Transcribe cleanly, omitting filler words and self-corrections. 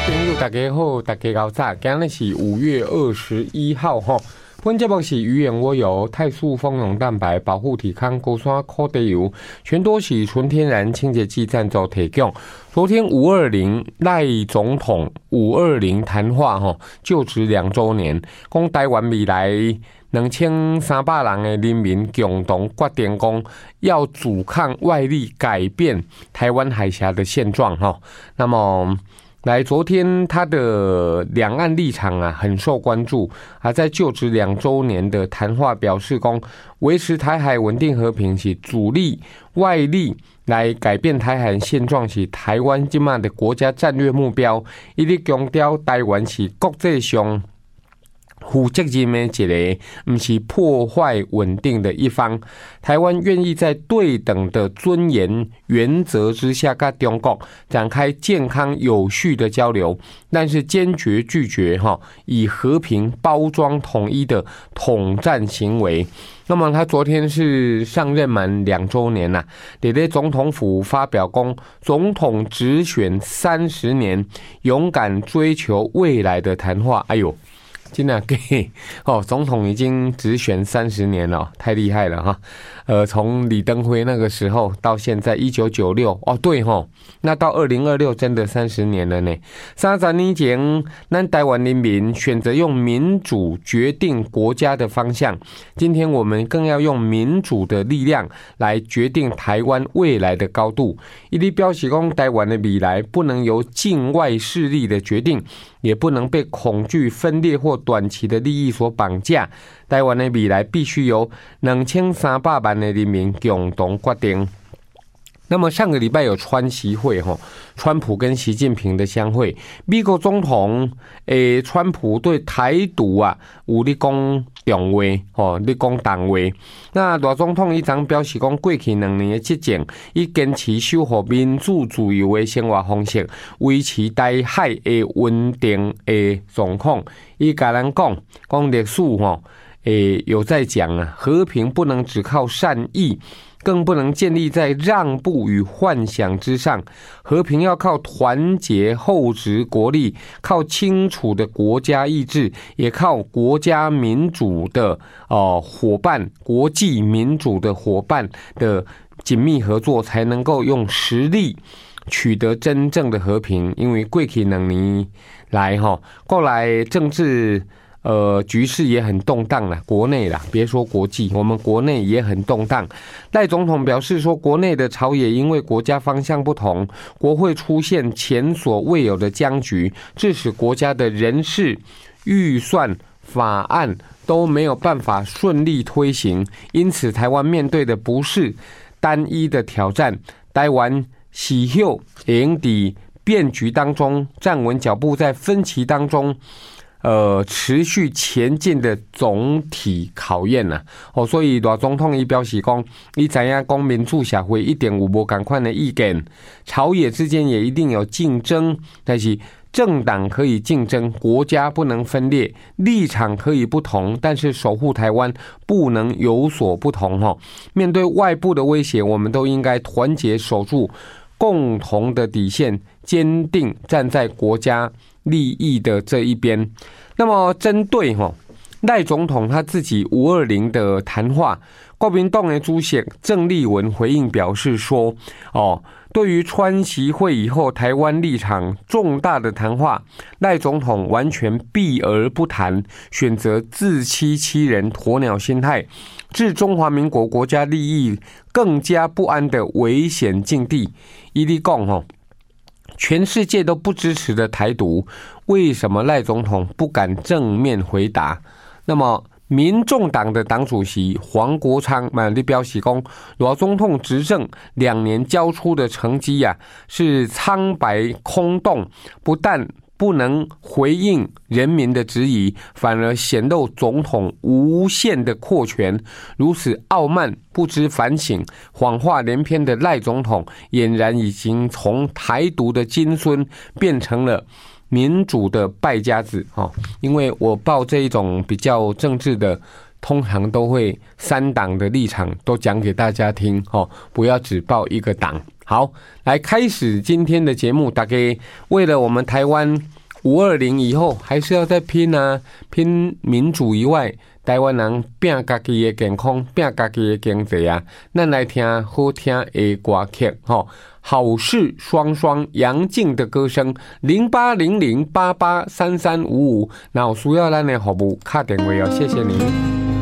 朋友大家好，大家好早，今日是5月21号哈。本节目是鱼眼蜗油、泰素丰溶蛋白、保护体康、高山苦地油，全都是纯天然清洁剂赞助提供。昨天520赖总统520谈话哈，就职2周年，讲台湾未来2300人的人民共同决定讲要阻抗外力改变台湾海峡的现状哈。那么昨天他的两岸立场很受关注啊，在就职2周年的谈话表示讲，维持台海稳定和平是阻力外力来改变台海现状是台湾现在的国家战略目标，一直强调台湾是国际上负责任的一个，不是破坏稳定的一方。台湾愿意在对等的尊严原则之下，跟中国展开健康有序的交流，但是坚决拒绝以和平包装统一的统战行为。那么他昨天是上任满2周年啦，在总统府发表公总统直选30年，勇敢追求未来的谈话。哎呦！真的给总统已经直选30年了，太厉害了哈！从李登辉那个时候到现在1996哦，对哈，那到2026真的30年了呢。30年前，咱台湾人民选择用民主决定国家的方向，今天我们更要用民主的力量来决定台湾未来的高度。一直表示说，台湾的未来不能由境外势力的决定，也不能被恐惧分裂或短期的利益所绑架。台湾的未来必须由2300万的人民共同决定。那么上个礼拜有川习会川普跟习近平的相会，美国总统川普对台独有在讲重话在讲重话。那大总统伊昨表示讲，过去2年的执政，伊坚持守护民主自由的生活方式，维持台海的稳定的状况。伊甲咱讲历史有在讲和平不能只靠善意，更不能建立在让步与幻想之上，和平要靠团结厚植国力，靠清楚的国家意志，也靠国家民主的伙伴，国际民主的伙伴的紧密合作，才能够用实力取得真正的和平。因为过去2年来过来政治局势也很动荡了，国内啦，别说国际，我们国内也很动荡。赖总统表示说，国内的朝野因为国家方向不同，国会出现前所未有的僵局，致使国家的人事、预算、法案都没有办法顺利推行。因此，台湾面对的不是单一的挑战，台湾喜后营地变局当中站稳脚步，在分歧当中持续前进的总体考验所以大总统伊表示讲，伊知影讲民主社会一定有无同款的意见，朝野之间也一定有竞争，但是政党可以竞争，国家不能分裂，立场可以不同，但是守护台湾不能有所不同面对外部的威胁，我们都应该团结守住共同的底线，坚定站在国家利益的这一边。那么针对赖总统他自己520的谈话，国民党的主席郑丽文回应表示说对于川习会以后台湾立场重大的谈话，赖总统完全避而不谈，选择自欺欺人、鸵鸟心态，置中华民国国家利益更加不安的危险境地。伊利讲全世界都不支持的台独，为什么赖总统不敢正面回答？那么民众党的党主席黄国昌就表示说，赖总统执政2年交出的成绩是苍白空洞，不但不能回应人民的质疑，反而显露总统无限的扩权。如此傲慢不知反省、谎话连篇的赖总统，俨然已经从台独的金孙变成了民主的败家子。因为我报这一种比较政治的，通常都会3党的立场都讲给大家听，不要只报一个党。好，来开始今天的节目。大概为了我们台湾 520以后还是要再拼啊，拼民主以外，台湾人拼家己的健康，拼家己的经济啊。咱来听好听的歌曲吼，好事双双，杨静的歌声，0800883355，那有需要咱的服务，打电话哦，谢谢您。